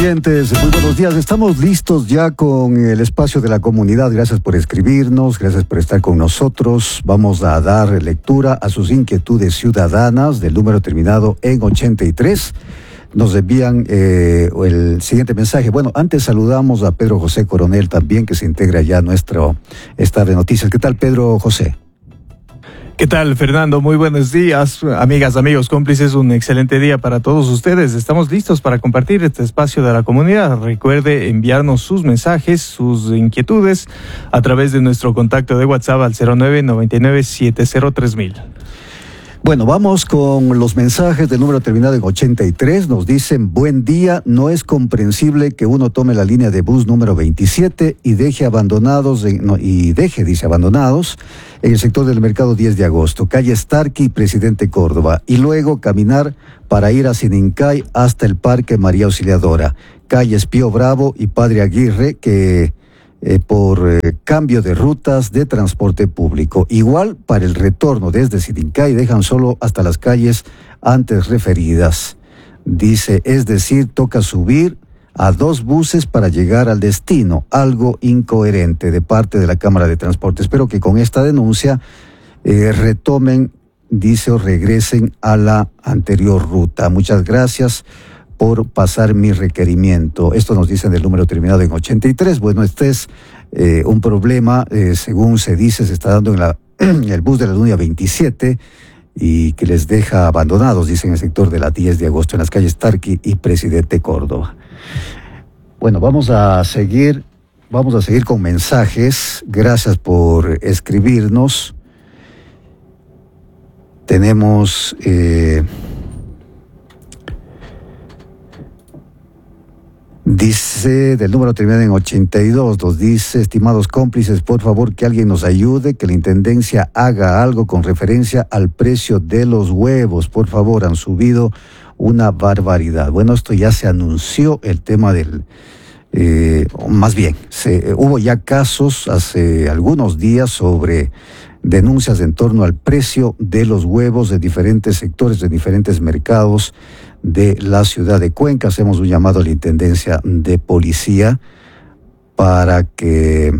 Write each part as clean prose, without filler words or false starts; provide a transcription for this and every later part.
Muy buenos días, estamos listos ya con el espacio de la comunidad. Gracias por escribirnos, gracias por estar con nosotros. Vamos a dar lectura a sus inquietudes ciudadanas del número terminado en 83. Nos envían el siguiente mensaje. Bueno, antes saludamos a Pedro José Coronel también, que se integra ya a nuestro staff de noticias. ¿Qué tal, Pedro José? ¿Qué tal, Fernando? Muy buenos días, amigas, amigos, cómplices. Un excelente día para todos ustedes. Estamos listos para compartir este espacio de la comunidad. Recuerde enviarnos sus mensajes, sus inquietudes a través de nuestro contacto de WhatsApp al 0999703000. Bueno, vamos con los mensajes del número terminado en 83. Nos dicen: buen día, no es comprensible que uno tome la línea de bus número 27 y deje abandonados en el sector del mercado 10 de agosto, calle Starkey y Presidente Córdoba, y luego caminar para ir a Sinincay hasta el Parque María Auxiliadora, calles Pío Bravo y Padre Aguirre, que por cambio de rutas de transporte público. Igual para el retorno desde Sinincay dejan solo hasta las calles antes referidas. Dice, es decir, toca subir a 2 buses para llegar al destino, algo incoherente de parte de la Cámara de Transporte. Espero que con esta denuncia retomen, dice, o regresen a la anterior ruta. Muchas gracias por pasar mi requerimiento. Esto nos dicen del número terminado en 83. Bueno, este es un problema, según se dice, se está dando en el bus de la línea 27 y que les deja abandonados, dicen, en el sector de la 10 de agosto, en las calles Starkey y Presidente Córdoba. Bueno, vamos a seguir con mensajes. Gracias por escribirnos. Tenemos dice, del número terminado en 82, nos dice: estimados cómplices, por favor que alguien nos ayude, que la Intendencia haga algo con referencia al precio de los huevos. Por favor, han subido una barbaridad. Bueno, esto ya se anunció, el tema del... hubo ya casos hace algunos días sobre denuncias en torno al precio de los huevos de diferentes sectores, de diferentes mercados de la ciudad de Cuenca. Hacemos un llamado a la Intendencia de Policía para que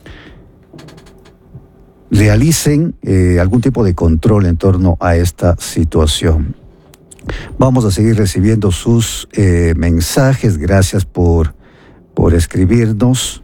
realicen algún tipo de control en torno a esta situación. Vamos a seguir recibiendo sus mensajes. Gracias por escribirnos.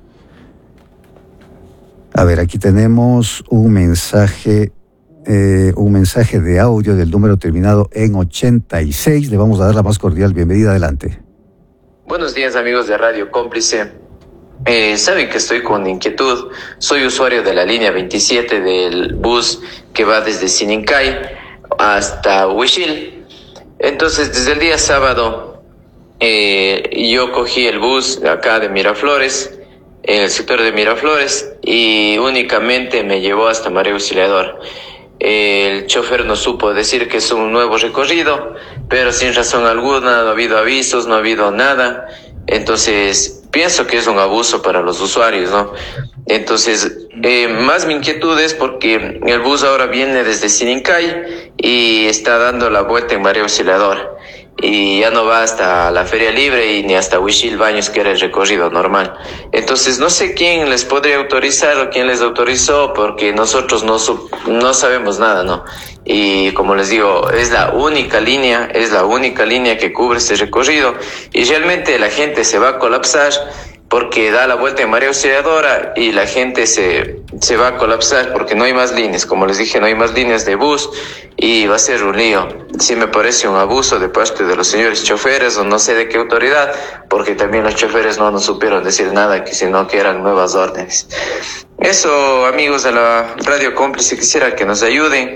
A ver, aquí tenemos un mensaje de audio del número terminado en 86. Le vamos a dar la más cordial bienvenida. Adelante. Buenos días, amigos de Radio Cómplice. Saben que estoy con inquietud. Soy usuario de la línea 27 del bus que va desde Sinincay hasta Huichil. Entonces, desde el día sábado, yo cogí el bus acá de Miraflores, en el sector de Miraflores, y únicamente me llevó hasta María Auxiliadora. El chofer no supo decir que es un nuevo recorrido, pero sin razón alguna, no ha habido avisos, no ha habido nada. Entonces, pienso que es un abuso para los usuarios, ¿no? Entonces, más mi inquietud es porque el bus ahora viene desde Sinincay y está dando la vuelta en María Auxiliadora. Y ya no va hasta la Feria Libre y ni hasta Huichil Baños, que era el recorrido normal. Entonces, no sé quién les podría autorizar o quién les autorizó, porque nosotros no sabemos nada, ¿no? Y como les digo, es la única línea que cubre este recorrido, y realmente la gente se va a colapsar porque da la vuelta en María Auxiliadora y la gente se va a colapsar porque no hay más líneas. Como les dije, no hay más líneas de bus y va a ser un lío. Sí me parece un abuso de parte de los señores choferes, o no sé de qué autoridad, porque también los choferes no nos supieron decir nada, sino que eran nuevas órdenes. Eso, amigos de la Radio Cómplice, quisiera que nos ayuden,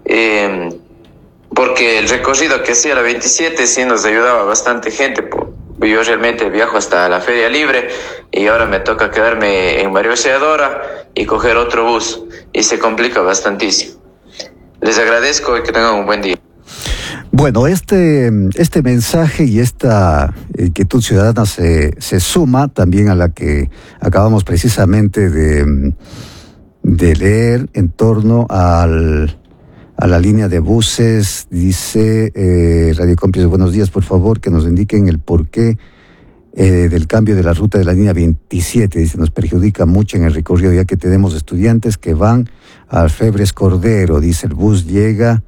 porque el recorrido que hacía la 27 sí nos ayudaba bastante gente. Yo realmente viajo hasta la Feria Libre y ahora me toca quedarme en María Auxiliadora y coger otro bus, y se complica bastantísimo. Les agradezco y que tengan un buen día. Bueno, este mensaje y esta inquietud ciudadana se suma también a la que acabamos precisamente de leer en torno a la línea de buses. Dice Radio Cómplice: buenos días, por favor que nos indiquen el por qué del cambio de la ruta de la línea 27. Dice, nos perjudica mucho en el recorrido, ya que tenemos estudiantes que van a Alfebres Cordero. Dice, el bus llega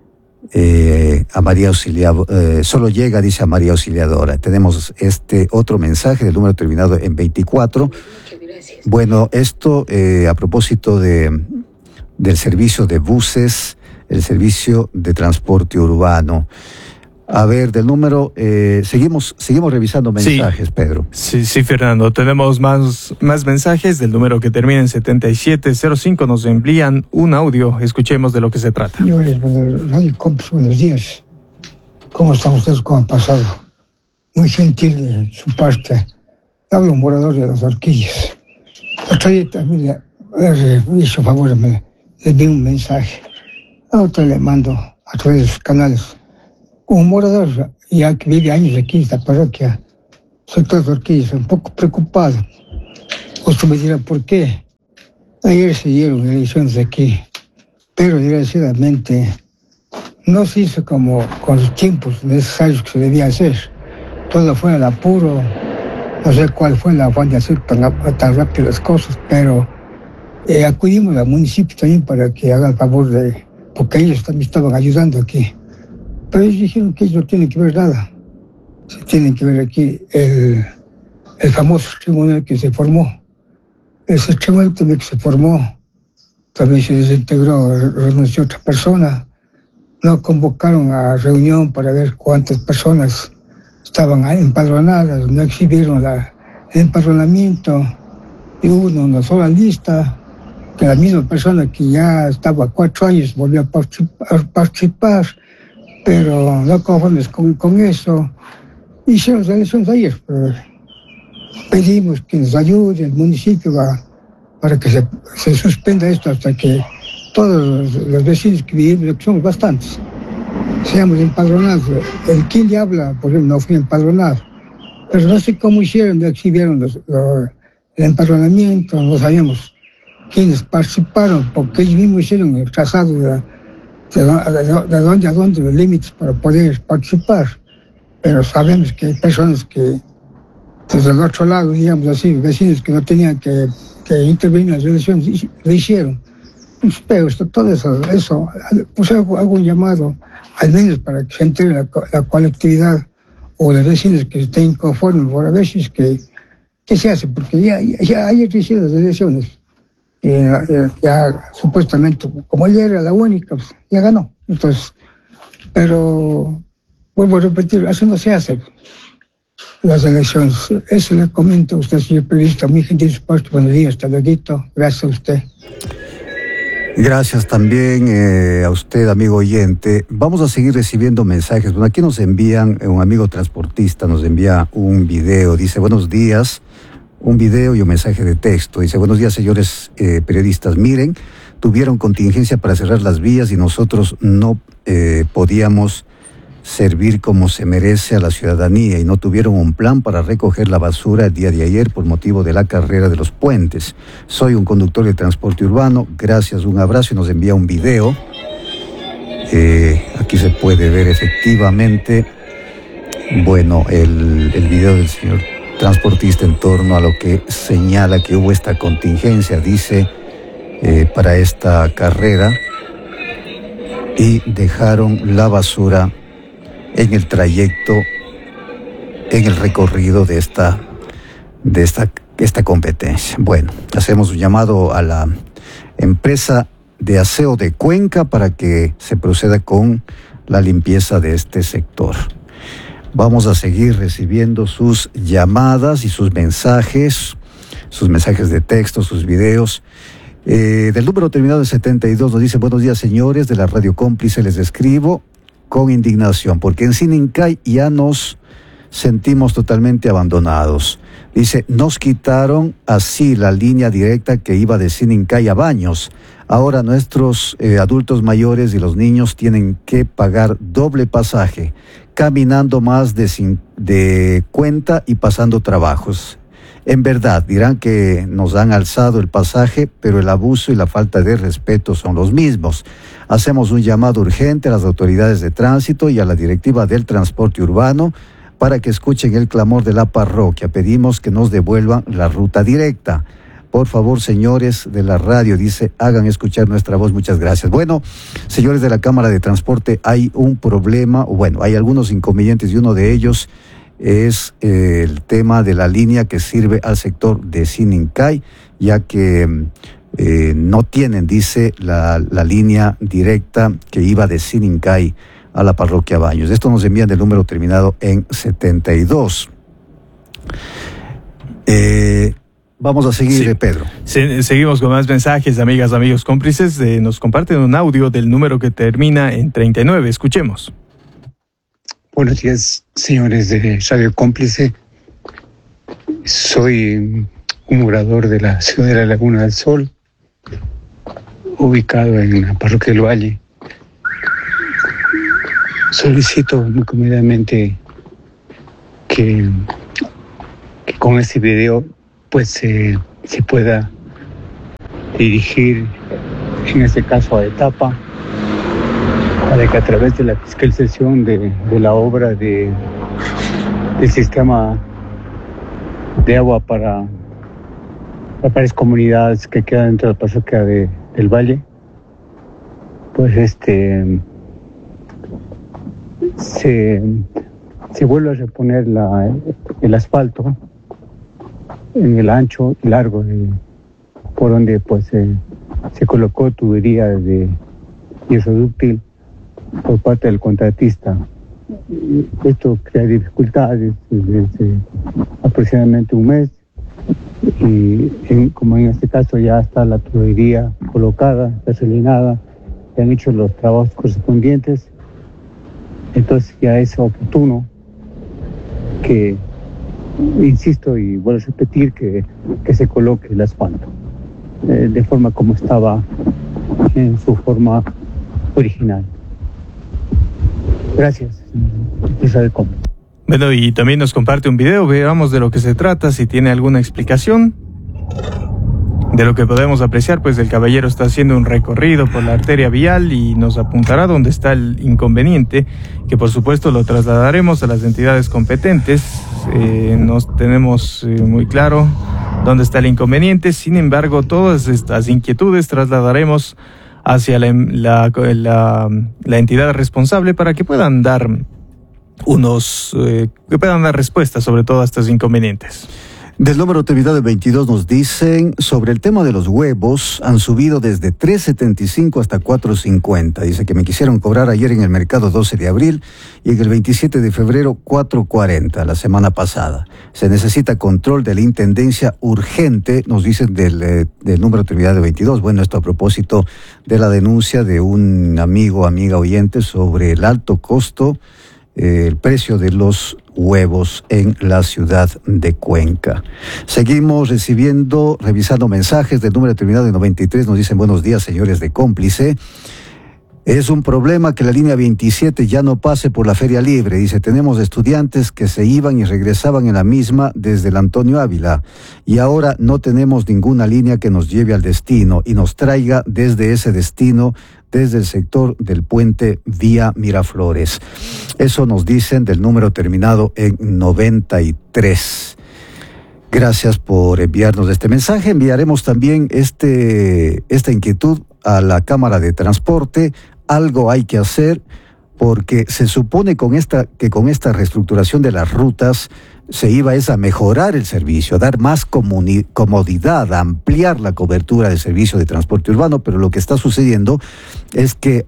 a María Auxiliadora, solo llega, dice, a María Auxiliadora. Tenemos este otro mensaje del número terminado en 24. Bueno, esto a propósito del servicio de buses, el servicio de transporte urbano. A ver, del número, seguimos revisando mensajes, sí. Pedro. Sí, Fernando, tenemos más mensajes del número que termina en 7705, nos envían un audio, escuchemos de lo que se trata. Señores, Radio Cómplice, buenos días. ¿Cómo están ustedes? ¿Cómo han pasado? Muy gentil de su parte. Hablo un morador de Las Orquídeas. Otra día también le hizo favor, le di un mensaje. A otro le mando a través de sus canales. Como morador, ya que vive años aquí en esta parroquia, sector de Orquídeas, un poco preocupado. Usted me dirá, ¿por qué? Ayer se dieron elecciones aquí, pero desgraciadamente no se hizo como con los tiempos necesarios que se debía hacer. Todo fue al apuro, no sé cuál fue la afán de hacer tan rápido las cosas, pero acudimos al municipio también para que haga el favor porque ellos también estaban ayudando aquí. Pero ellos dijeron que ellos no tienen que ver nada. Se tienen que ver aquí el famoso tribunal que se formó. Ese tribunal también que se formó, también se desintegró, renunció otra persona. No convocaron a reunión para ver cuántas personas estaban empadronadas, no exhibieron el empadronamiento. Y hubo una sola lista, que la misma persona que ya estaba 4 años volvió a participar. Pero no conformes con eso, hicieron las elecciones ayer. Pedimos que nos ayude el municipio para que se suspenda esto hasta que todos los vecinos que vivimos, que somos bastantes, seamos empadronados. El quien le habla, por ejemplo, no fue empadronado. Pero no sé cómo hicieron, no exhibieron el empadronamiento, no sabíamos quiénes participaron, porque ellos mismos hicieron el trazado de dónde a dónde los límites para poder participar. Pero sabemos que hay personas que desde el otro lado, digamos así, vecinos que no tenían que intervenir en las elecciones, lo hicieron. Pero todo eso pues hago un llamado, al menos para que se entere la colectividad o los vecinos que estén inconformes por a ver si es que se hace, porque ya ayer hicieron las elecciones. Ya supuestamente, como ella era la única, pues, ya ganó. Entonces, pero vuelvo a repetir, eso no se hace, las elecciones. Eso le comento a usted, señor periodista, muy gentil su parte. Buenos días, hasta luego. Gracias a usted. Gracias también a usted, amigo oyente. Vamos a seguir recibiendo mensajes. Bueno, aquí nos envían, un amigo transportista nos envía un video, dice, buenos días. Un video y un mensaje de texto. Dice, buenos días, señores periodistas. Miren, tuvieron contingencia para cerrar las vías y nosotros no podíamos servir como se merece a la ciudadanía y no tuvieron un plan para recoger la basura el día de ayer por motivo de la carrera de los puentes. Soy un conductor de transporte urbano. Gracias, un abrazo, y nos envía un video. Aquí se puede ver efectivamente, bueno, el video del señor transportista en torno a lo que señala que hubo esta contingencia, dice, para esta carrera, y dejaron la basura en el trayecto, en el recorrido de esta competencia. Bueno, hacemos un llamado a la empresa de aseo de Cuenca para que se proceda con la limpieza de este sector. Vamos a seguir recibiendo sus llamadas y sus mensajes de texto, sus videos. Del número terminado en 72 nos dice, buenos días, señores de la Radio Cómplice, les escribo con indignación, porque en Sinincay ya nos sentimos totalmente abandonados. Dice, nos quitaron así la línea directa que iba de Sinincay a Baños. Ahora nuestros adultos mayores y los niños tienen que pagar doble pasaje, caminando más de cuenta y pasando trabajos. En verdad, dirán que nos han alzado el pasaje, pero el abuso y la falta de respeto son los mismos. Hacemos un llamado urgente a las autoridades de tránsito y a la directiva del transporte urbano para que escuchen el clamor de la parroquia. Pedimos que nos devuelvan la ruta directa. Por favor, señores de la radio, dice, hagan escuchar nuestra voz. Muchas gracias. Bueno, señores de la Cámara de Transporte, hay un problema, o bueno, hay algunos inconvenientes y uno de ellos es el tema de la línea que sirve al sector de Sinincay, ya que no tienen, dice, la línea directa que iba de Sinincay a la parroquia Baños. Esto nos envían del número terminado en 72. Vamos a seguir, sí. Pedro. Seguimos con más mensajes, amigas, amigos cómplices. Nos comparten un audio del número que termina en 39. Escuchemos. Buenos días, señores de Radio Cómplice. Soy un morador de la ciudad de la Laguna del Sol, ubicado en la parroquia del Valle. Solicito muy comedidamente que con este video pues se pueda dirigir, en este caso a Etapa, para que a través de la fiscalización de la obra del sistema de agua para varias comunidades que quedan dentro de la parroquia del Valle, pues se vuelve a reponer el asfalto en el ancho y largo por donde pues se colocó tubería de hierro dúctil por parte del contratista. Esto crea dificultades desde aproximadamente un mes, y como en este caso ya está la tubería colocada, está selinada, se han hecho los trabajos correspondientes, entonces ya es oportuno que, insisto y vuelvo a repetir, que se coloque el asfalto de forma como estaba en su forma original. Gracias. Bueno, y también nos comparte un video, veamos de lo que se trata, si tiene alguna explicación. De lo que podemos apreciar, pues el caballero está haciendo un recorrido por la arteria vial y nos apuntará dónde está el inconveniente, que por supuesto lo trasladaremos a las entidades competentes. No tenemos muy claro dónde está el inconveniente, sin embargo, todas estas inquietudes trasladaremos hacia la entidad responsable para que puedan dar respuestas sobre todos estos inconvenientes. Del número terminado en 22 nos dicen sobre el tema de los huevos, han subido desde 3.75 hasta 4.50. Dice que me quisieron cobrar ayer en el mercado 12 de abril y en el 27 de febrero 4.40, la semana pasada. Se necesita control de la intendencia urgente, nos dicen del número terminado de 22. Bueno, esto a propósito de la denuncia de un amiga oyente sobre el alto costo, el precio de los huevos en la ciudad de Cuenca. Seguimos revisando mensajes del número terminado en 93. Nos dicen: buenos días, señores de Cómplice. Es un problema que la línea 27 ya no pase por la Feria Libre. Dice, tenemos estudiantes que se iban y regresaban en la misma desde el Antonio Ávila y ahora no tenemos ninguna línea que nos lleve al destino y nos traiga desde ese destino, desde el sector del puente vía Miraflores. Eso nos dicen del número terminado en 93. Gracias por enviarnos este mensaje. Enviaremos también esta inquietud a la Cámara de Transporte. Algo hay que hacer porque se supone que con esta reestructuración de las rutas se iba a mejorar el servicio, a dar más comodidad, a ampliar la cobertura del servicio de transporte urbano, pero lo que está sucediendo es que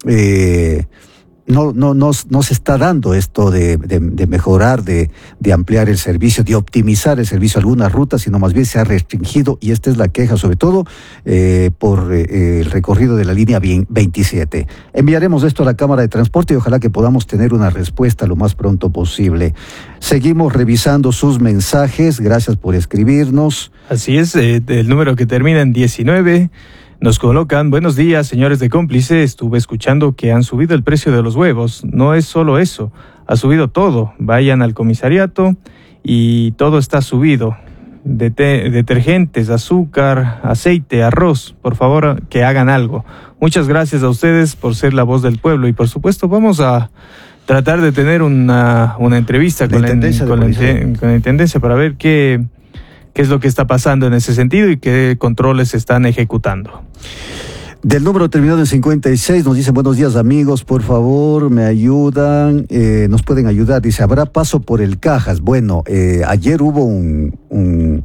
no se está dando esto de mejorar, de ampliar el servicio, de optimizar el servicio a algunas rutas, sino más bien se ha restringido, y esta es la queja sobre todo por el recorrido de la línea 27. Enviaremos esto a la Cámara de Transporte y ojalá que podamos tener una respuesta lo más pronto posible. Seguimos revisando sus mensajes, gracias por escribirnos. Así es, el número que termina en 19... Nos colocan: buenos días, señores de Cómplice, estuve escuchando que han subido el precio de los huevos. No es solo eso, ha subido todo. Vayan al comisariato y todo está subido. Detergentes, azúcar, aceite, arroz. Por favor, que hagan algo. Muchas gracias a ustedes por ser la voz del pueblo y por supuesto vamos a tratar de tener una entrevista con la Intendencia para ver qué es lo que está pasando en ese sentido y qué controles se están ejecutando. Del número terminado en 56 nos dicen: buenos días amigos, por favor me ayudan, nos pueden ayudar. Dice: ¿habrá paso por el Cajas? Bueno, ayer hubo un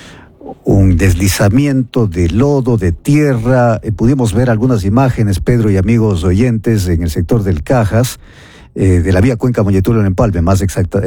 deslizamiento de lodo, de tierra, pudimos ver algunas imágenes, Pedro y amigos oyentes, en el sector del Cajas, de la vía Cuenca Molleturo en Empalme, más exacto,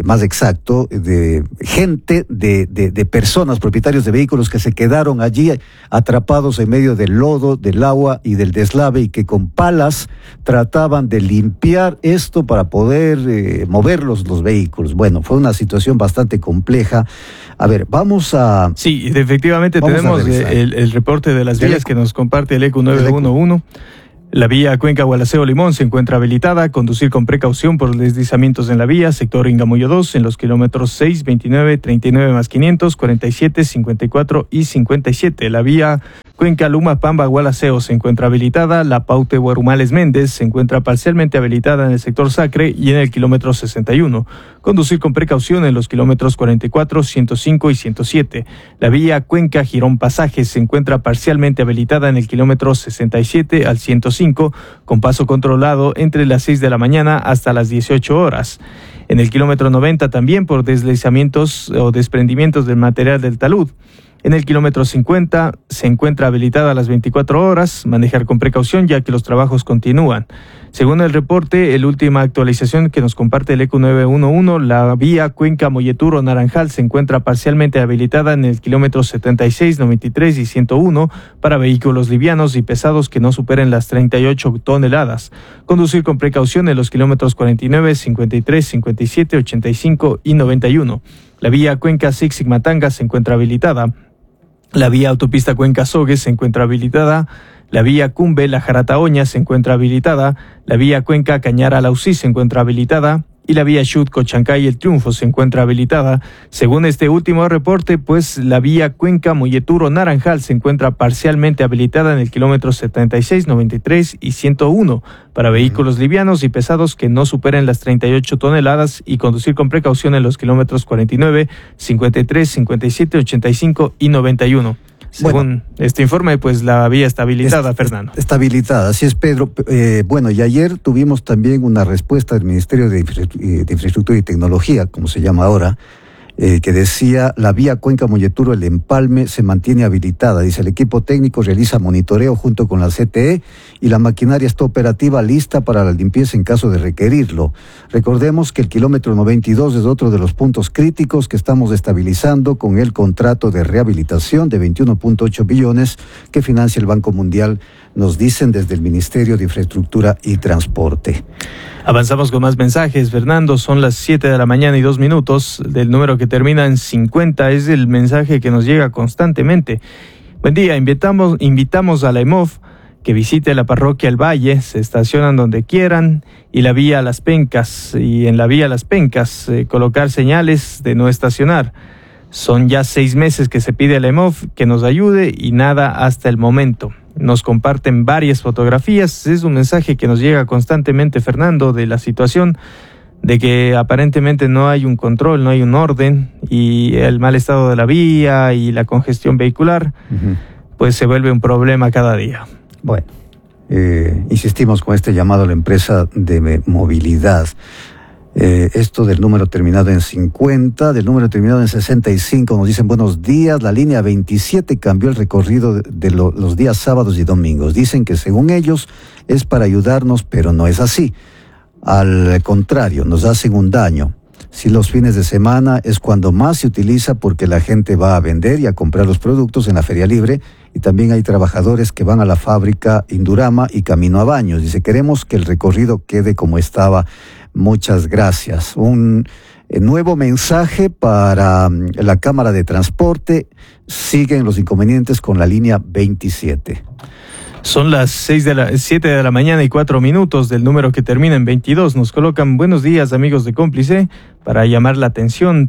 de gente, de personas, propietarios de vehículos que se quedaron allí atrapados en medio del lodo, del agua y del deslave, y que con palas trataban de limpiar esto para poder mover los vehículos. Bueno, fue una situación bastante compleja. A ver, vamos a... Sí, efectivamente tenemos el reporte de las vías que nos comparte el ECU 911. La vía Cuenca-Gualaceo-Limón se encuentra habilitada. Conducir con precaución por deslizamientos en la vía. Sector Ingamuyo 2 en los kilómetros 6, 29, 39 más 500, 47, 54 y 57. La vía Cuenca-Luma-Pamba-Gualaceo se encuentra habilitada. La Paute-Guarumales-Méndez se encuentra parcialmente habilitada en el sector Sacre y en el kilómetro 61. Conducir con precaución en los kilómetros 44, 105 y 107. La vía Cuenca-Girón-Pasajes se encuentra parcialmente habilitada en el kilómetro 67 al 105, con paso controlado entre las 6 de la mañana hasta las 18 horas. En el kilómetro 90 también por deslizamientos o desprendimientos del material del talud. En el kilómetro 50 se encuentra habilitada a las 24 horas, manejar con precaución ya que los trabajos continúan. Según el reporte, la última actualización que nos comparte el ECU 911, la vía Cuenca-Molleturo-Naranjal se encuentra parcialmente habilitada en el kilómetro 76, 93 y 101 para vehículos livianos y pesados que no superen las 38 toneladas. Conducir con precaución en los kilómetros 49, 53, 57, 85 y 91. La vía Cuenca-Zig-Zigmatanga se encuentra habilitada. La vía autopista Cuenca-Sogues se encuentra habilitada. La vía Cumbe-La Jarataoña se encuentra habilitada. La vía Cuenca-Cañara-Lausí se encuentra habilitada. Y la vía Xut-Cochancay El Triunfo se encuentra habilitada. Según este último reporte, pues la vía Cuenca-Molleturo-Naranjal se encuentra parcialmente habilitada en el kilómetro 76, 93 y 101 para vehículos livianos y pesados que no superen las 38 toneladas y conducir con precaución en los kilómetros 49, 53, 57, 85 y 91. Según este informe, pues la vía está habilitada, Fernando. Está habilitada, así es, Pedro. Bueno, y ayer tuvimos también una respuesta del Ministerio de Infraestructura y Tecnología, como se llama ahora, que decía: la vía Cuenca-Molleturo El Empalme se mantiene habilitada. Dice: el equipo técnico realiza monitoreo junto con la CTE y la maquinaria está operativa lista para la limpieza en caso de requerirlo. Recordemos que el kilómetro 92 es otro de los puntos críticos que estamos estabilizando con el contrato de rehabilitación de 21.8 billones que financia el Banco Mundial, nos dicen desde el Ministerio de Infraestructura y Transporte. Avanzamos con más mensajes, Fernando. Son las 7 de la mañana y 2 minutos. Del número que termina en 50 es el mensaje que nos llega constantemente. Buen día, invitamos a la EMOF que visite la parroquia El Valle, se estacionan donde quieran, y la vía Las Pencas, y en la vía Las Pencas colocar señales de no estacionar. Son ya 6 meses que se pide a la EMOF que nos ayude y nada hasta el momento. Nos comparten varias fotografías. Es un mensaje que nos llega constantemente, Fernando, de la situación de que aparentemente no hay un control, no hay un orden, y el mal estado de la vía y la congestión vehicular, pues se vuelve un problema cada día. Bueno, insistimos con este llamado a la empresa de movilidad. Esto del número terminado en 50, del número terminado en 65, nos dicen: buenos días, la línea 27 cambió el recorrido de los días sábados y domingos. Dicen que según ellos es para ayudarnos, pero no es así. Al contrario, nos hacen un daño. Si los fines de semana es cuando más se utiliza porque la gente va a vender y a comprar los productos en la Feria Libre, y también hay trabajadores que van a la fábrica Indurama y camino a Baños. Dice: queremos que el recorrido quede como estaba. Muchas gracias. Un nuevo mensaje para la Cámara de Transporte. Siguen los inconvenientes con la línea 27. Son las 7 de la mañana y 4 minutos. Del número que termina en 22 nos colocan: buenos días amigos de Cómplice, para llamar la atención.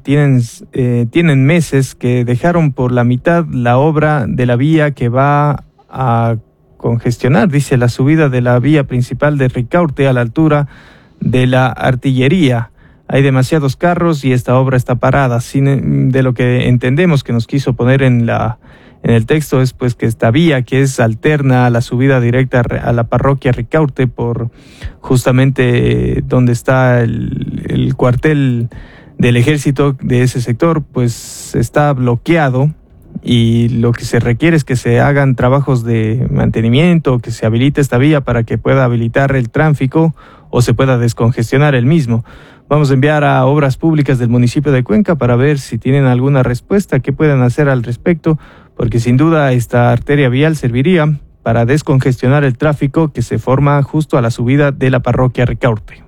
Tienen meses que dejaron por la mitad la obra de la vía que va a congestionar, dice, la subida de la vía principal de Ricaurte a la altura de la artillería. Hay demasiados carros y esta obra está parada. De lo que entendemos que nos quiso poner en el texto es pues que esta vía, que es alterna a la subida directa a la parroquia Ricaurte, por justamente donde está el cuartel del ejército de ese sector, pues está bloqueado, y lo que se requiere es que se hagan trabajos de mantenimiento, que se habilite esta vía para que pueda habilitar el tráfico o se pueda descongestionar el mismo. Vamos a enviar a Obras Públicas del municipio de Cuenca para ver si tienen alguna respuesta, qué pueden hacer al respecto, porque sin duda esta arteria vial serviría para descongestionar el tráfico que se forma justo a la subida de la parroquia Ricaurte.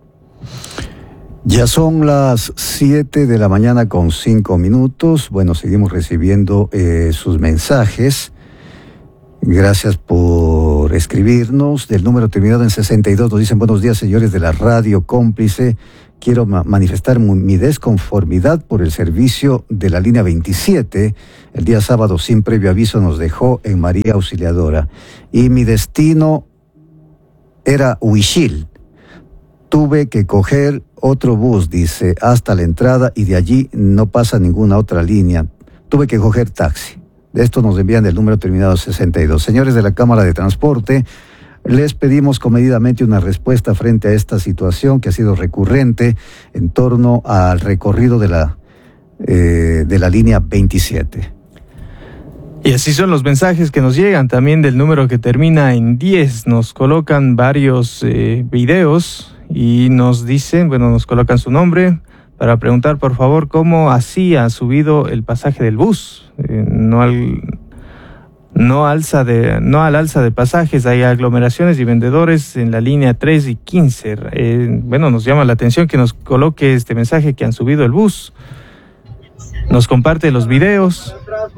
Ya son las 7 de la mañana con 5 minutos. Bueno, seguimos recibiendo sus mensajes. Gracias por escribirnos. Del número terminado en 62 nos dicen: buenos días, señores de la radio cómplice. Quiero manifestar mi desconformidad por el servicio de la línea 27. El día sábado, sin previo aviso, nos dejó en María Auxiliadora. Y mi destino era Huichil. Tuve que coger otro bus, dice, hasta la entrada, y de allí no pasa ninguna otra línea. Tuve que coger taxi. De esto nos envían del número terminado 62. Señores de la Cámara de Transporte, les pedimos comedidamente una respuesta frente a esta situación que ha sido recurrente en torno al recorrido de la línea 27. Y así son los mensajes que nos llegan también del número que termina en 10. Nos colocan varios videos y nos dicen, nos colocan su nombre para preguntar por favor cómo así ha subido el pasaje del bus. No al alza de pasajes. Hay aglomeraciones y vendedores en la línea 3 y 15. Nos llama la atención que nos coloque este mensaje que han subido el bus. Nos comparte los videos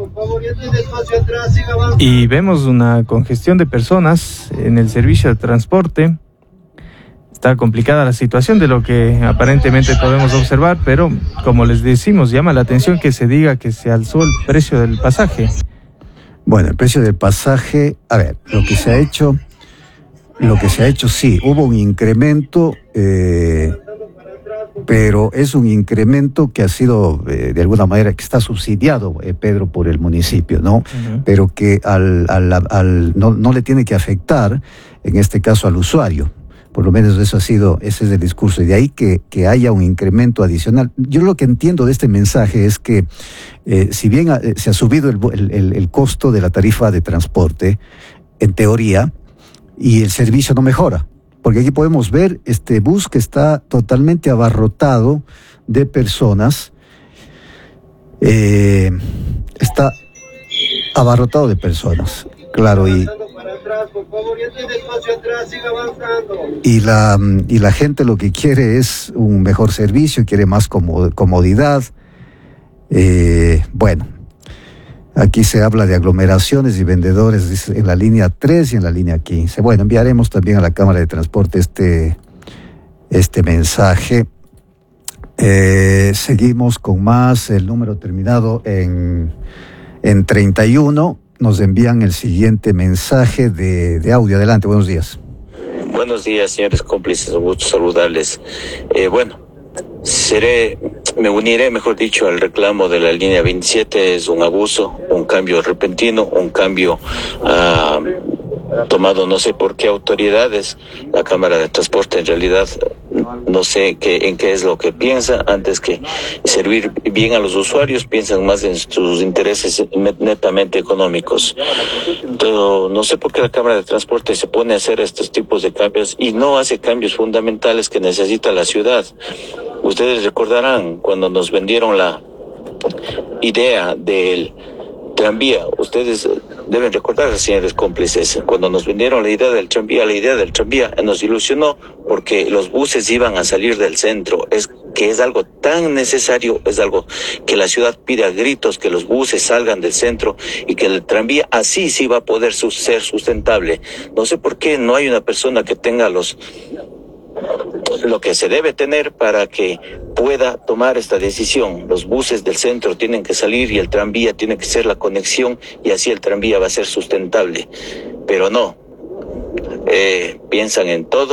y vemos una congestión de personas en el servicio de transporte. Está complicada la situación de lo que aparentemente podemos observar, pero como les decimos, llama la atención que se diga que se alzó el precio del pasaje. Bueno, el precio del pasaje, a ver, lo que se ha hecho, sí, hubo un incremento, pero es un incremento que ha sido, de alguna manera, que está subsidiado, Pedro, por el municipio, ¿no? Uh-huh. Pero que no le tiene que afectar, en este caso, al usuario. Por lo menos ese es el discurso, y de ahí que haya un incremento adicional. Yo lo que entiendo de este mensaje es que, si bien se ha subido el costo de la tarifa de transporte, en teoría, y el servicio no mejora, porque aquí podemos ver este bus que está totalmente abarrotado de personas, está abarrotado de personas, claro, y la gente lo que quiere es un mejor servicio, quiere más comodidad. Aquí se habla de aglomeraciones y vendedores en la línea 3 y en la línea 15. Bueno, enviaremos también a la Cámara de Transporte este mensaje. Seguimos con más. El número terminado en 31. Nos envían el siguiente mensaje de audio. Adelante, buenos días. Buenos días, señores cómplices, un gusto saludarles. Me uniré, mejor dicho, al reclamo de la línea 27. Es un abuso, un cambio repentino, un cambio tomado no sé por qué autoridades. La Cámara de Transporte en realidad no sé en qué es lo que piensa. Antes que servir bien a los usuarios, piensan más en sus intereses netamente económicos. Pero no sé por qué la Cámara de Transporte se pone a hacer estos tipos de cambios y no hace cambios fundamentales que necesita la ciudad. Ustedes recordarán cuando nos vendieron la idea del tranvía. Ustedes deben recordar, señores cómplices, cuando nos vendieron la idea del tranvía nos ilusionó porque los buses iban a salir del centro. Es algo tan necesario, es algo que la ciudad pide a gritos, que los buses salgan del centro y que el tranvía así sí va a poder ser sustentable. No sé por qué no hay una persona que tenga lo que se debe tener para que pueda tomar esta decisión. Los buses del centro tienen que salir y el tranvía tiene que ser la conexión, y así el tranvía va a ser sustentable. Pero no, piensan en todo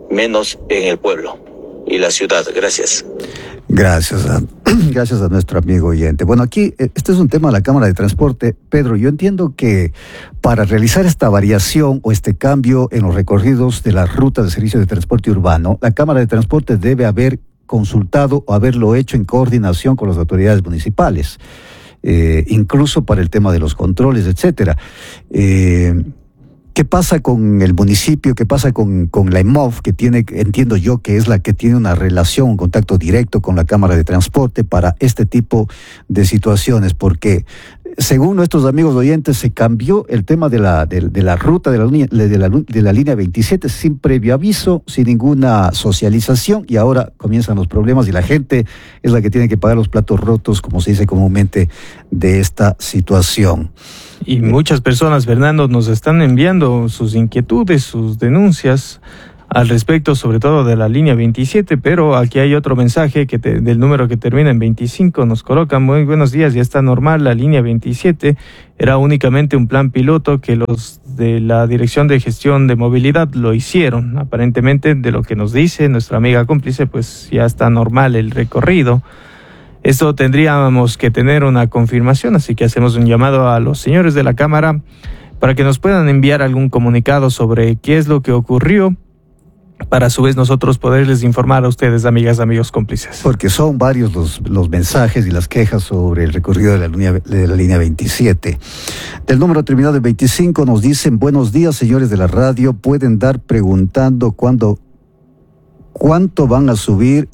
menos en el pueblo y la ciudad. Gracias. Gracias a nuestro amigo oyente. Bueno, aquí este es un tema de la Cámara de Transporte. Pedro, yo entiendo que para realizar esta variación o este cambio en los recorridos de las rutas de servicio de transporte urbano, la Cámara de Transporte debe haber consultado o haberlo hecho en coordinación con las autoridades municipales, incluso para el tema de los controles, etcétera. ¿Qué pasa con el municipio? ¿Qué pasa con la EMOV, que tiene, entiendo yo, que es la que tiene una relación, un contacto directo con la Cámara de Transporte para este tipo de situaciones? Porque, según nuestros amigos oyentes, se cambió el tema de la ruta de la línea 27 sin previo aviso, sin ninguna socialización, y ahora comienzan los problemas y la gente es la que tiene que pagar los platos rotos, como se dice comúnmente, de esta situación. Y muchas personas, Fernando, nos están enviando sus inquietudes, sus denuncias al respecto, sobre todo de la línea 27, pero aquí hay otro mensaje del número que termina en 25, nos colocan: muy buenos días, ya está normal la línea 27, era únicamente un plan piloto que los de la Dirección de Gestión de Movilidad lo hicieron. Aparentemente, de lo que nos dice nuestra amiga cómplice, pues ya está normal el recorrido. Esto tendríamos que tener una confirmación, así que hacemos un llamado a los señores de la Cámara para que nos puedan enviar algún comunicado sobre qué es lo que ocurrió, para a su vez nosotros poderles informar a ustedes, amigas, amigos, cómplices. Porque son varios los mensajes y las quejas sobre el recorrido de la línea 27. Del número terminado en 25 nos dicen: buenos días, señores de la radio, pueden dar preguntando cuánto van a subir...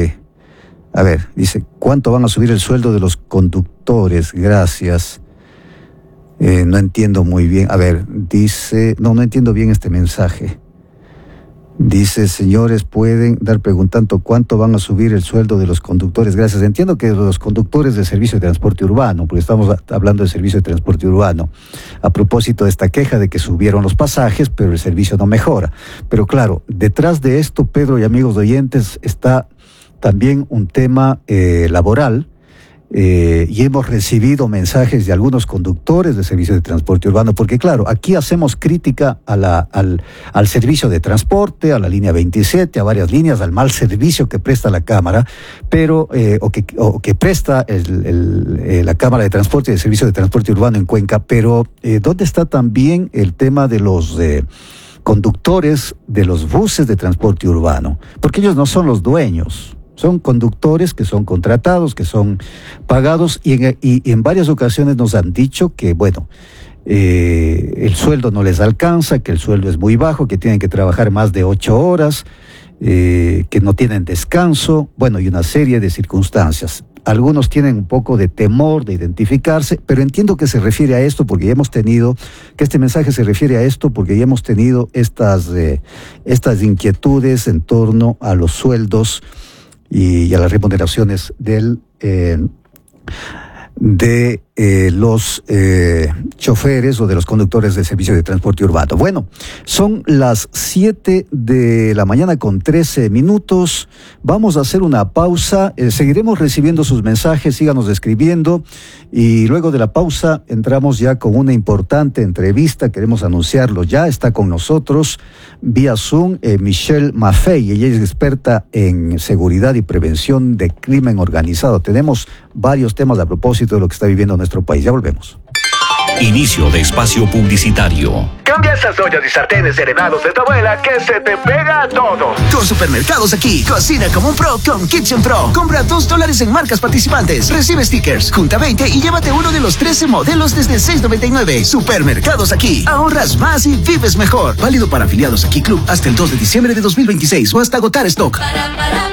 dice, ¿cuánto van a subir el sueldo de los conductores? Gracias. No entiendo muy bien. Dice... No entiendo bien este mensaje. Dice: señores, pueden dar preguntando cuánto van a subir el sueldo de los conductores. Gracias. Entiendo que los conductores del servicio de transporte urbano, porque estamos hablando del servicio de transporte urbano, a propósito de esta queja de que subieron los pasajes, pero el servicio no mejora. Pero claro, detrás de esto, Pedro y amigos oyentes, está también un tema laboral, y hemos recibido mensajes de algunos conductores de servicio de transporte urbano, porque claro, aquí hacemos crítica al servicio de transporte, a la línea 27, a varias líneas, al mal servicio que presta la Cámara, pero o que presta la Cámara de Transporte y el Servicio de Transporte Urbano en Cuenca, pero ¿dónde está también el tema de los conductores de los buses de transporte urbano? Porque ellos no son los dueños. Son conductores que son contratados, que son pagados, y en varias ocasiones nos han dicho que, bueno, el sueldo no les alcanza, que el sueldo es muy bajo, que tienen que trabajar más de 8 horas, que no tienen descanso, bueno, y una serie de circunstancias. Algunos tienen un poco de temor de identificarse, pero entiendo que se refiere a esto porque ya hemos tenido, que este mensaje se refiere a esto porque ya hemos tenido estas inquietudes en torno a los sueldos y a las remuneraciones de los choferes o de los conductores del servicio de transporte urbano. Bueno, son las 7 de la mañana con 13 minutos. Vamos a hacer una pausa. Seguiremos recibiendo sus mensajes, síganos escribiendo. Y luego de la pausa entramos ya con una importante entrevista. Queremos anunciarlo ya. Está con nosotros vía Zoom Michelle Maffei. Ella es experta en seguridad y prevención de crimen organizado. Tenemos varios temas a propósito de lo que está viviendo nuestro país. Ya volvemos. Inicio de espacio publicitario. Cambia esas ollas y sartenes heredados de tu abuela que se te pega a todo. Con Supermercados Aquí, cocina como un pro con Kitchen Pro. Compra $2 en marcas participantes. Recibe stickers, junta 20 y llévate uno de los 13 modelos desde $6.99. Supermercados Aquí, ahorras más y vives mejor. Válido para afiliados Aquí Club hasta el 2 de diciembre de 2026 o hasta agotar stock.